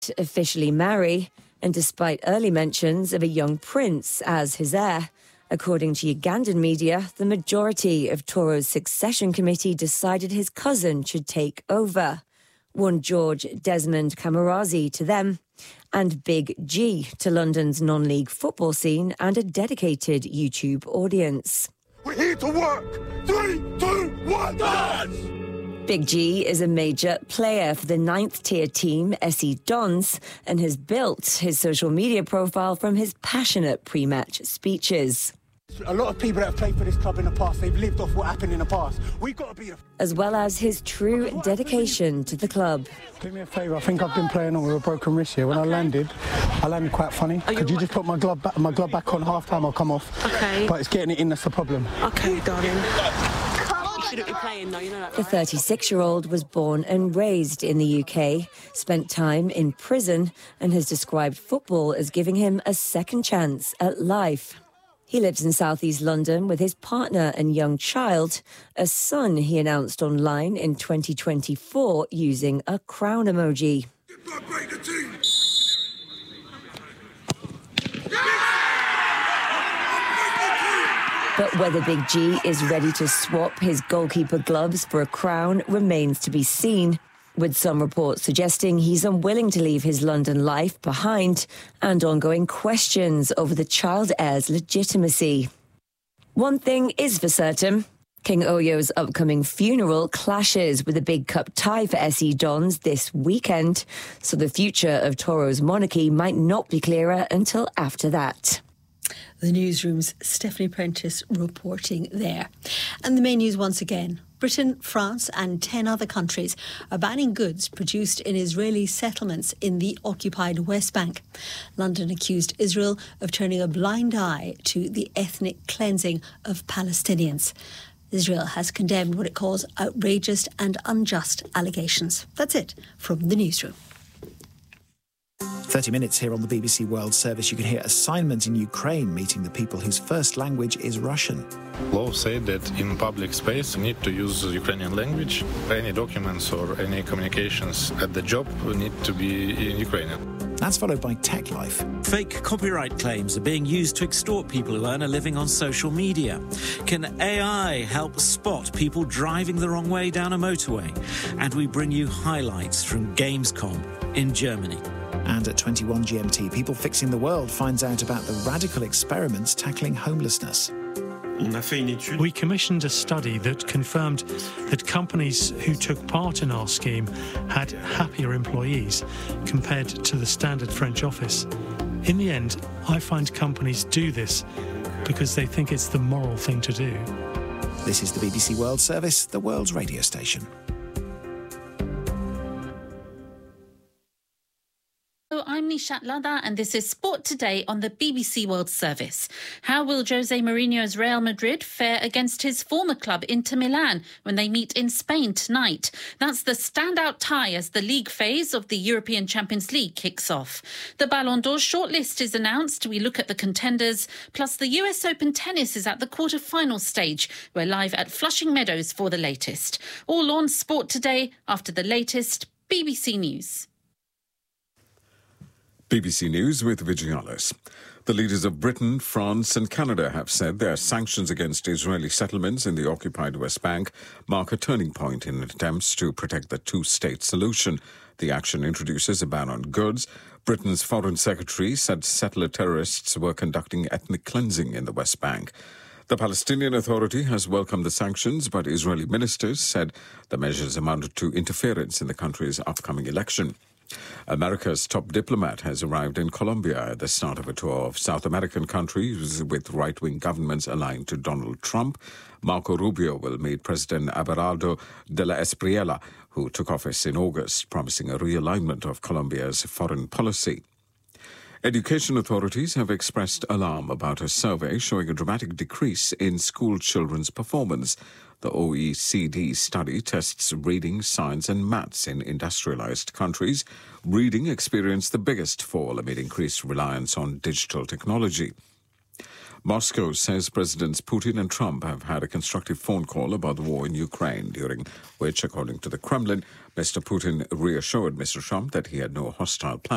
officially marry, and despite early mentions of a young prince as his heir. According to Ugandan media, the majority of Toro's succession committee decided his cousin should take over. One George Desmond Kamarazi to them, and Big G to London's non-league football scene and a dedicated YouTube audience. We're here to work! 3, 2, 1, dance! Big G is a major player for the 9th tier team, SE Dons, and has built his social media profile from his passionate pre-match speeches. A lot of people that have played for this club in the past, they've lived off what happened in the past. We've got to be... As well as his true dedication to the club. Do me a favour, I think I've been playing on with a broken wrist here. When I landed quite funny. Could you just put my glove back on half-time? I'll come off. Okay. But it's getting it in, that's the problem. Okay, darling. Shouldn't be playing, though, you know that, The 36-year-old was born and raised in the UK, spent time in prison, and has described football as giving him a second chance at life. He lives in southeast London with his partner and young child, a son he announced online in 2024 using a crown emoji. But whether Big G is ready to swap his goalkeeper gloves for a crown remains to be seen, with some reports suggesting he's unwilling to leave his London life behind and ongoing questions over the child heir's legitimacy. One thing is for certain. King Oyo's upcoming funeral clashes with a big cup tie for SE Dons this weekend, so the future of Toro's monarchy might not be clearer until after that. The newsroom's Stephanie Prentice reporting there. And the main news once again. Britain, France and 10 other countries are banning goods produced in Israeli settlements in the occupied West Bank. London accused Israel of turning a blind eye to the ethnic cleansing of Palestinians. Israel has condemned what it calls outrageous and unjust allegations. That's it from the newsroom. 30 minutes here on the BBC World Service. You can hear assignment in Ukraine meeting the people whose first language is Russian. Law said that in public space you need to use Ukrainian language. Any documents or any communications at the job need to be in Ukrainian. That's followed by Tech Life. Fake copyright claims are being used to extort people who earn a living on social media. Can AI help spot people driving the wrong way down a motorway? And we bring you highlights from Gamescom in Germany. And at 21 GMT, People Fixing the World finds out about the radical experiments tackling homelessness. We commissioned a study that confirmed that companies who took part in our scheme had happier employees compared to the standard French office. In the end, I find companies do this because they think it's the moral thing to do. This is the BBC World Service, the world's radio station. I'm Nishat Lada and this is Sport Today on the BBC World Service. How will Jose Mourinho's Real Madrid fare against his former club Inter Milan when they meet in Spain tonight? That's the standout tie as the league phase of the European Champions League kicks off. The Ballon d'Or shortlist is announced. We look at the contenders. Plus the US Open tennis is at the quarter-final stage. We're live at Flushing Meadows for the latest. All on Sport Today after the latest BBC News. BBC News with Vigialis. The leaders of Britain, France and Canada have said their sanctions against Israeli settlements in the occupied West Bank mark a turning point in attempts to protect the two-state solution. The action introduces a ban on goods. Britain's Foreign Secretary said settler terrorists were conducting ethnic cleansing in the West Bank. The Palestinian Authority has welcomed the sanctions, but Israeli ministers said the measures amounted to interference in the country's upcoming election. America's top diplomat has arrived in Colombia at the start of a tour of South American countries with right-wing governments aligned to Donald Trump. Marco Rubio will meet President Abelardo de la Espriella, who took office in August, promising a realignment of Colombia's foreign policy. Education authorities have expressed alarm about a survey showing a dramatic decrease in school children's performance. The OECD study tests reading, science and maths in industrialized countries. Reading experienced the biggest fall amid increased reliance on digital technology. Moscow says Presidents Putin and Trump have had a constructive phone call about the war in Ukraine, during which, according to the Kremlin, Mr. Putin reassured Mr. Trump that he had no hostile plans